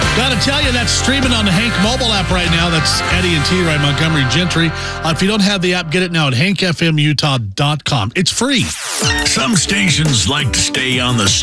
Got to tell you, that's streaming on the Hank mobile app right now. That's Eddie and T. Right, Montgomery Gentry. If you don't have the app, get it now at hankfmutah.com. It's free. Some stations like to stay on the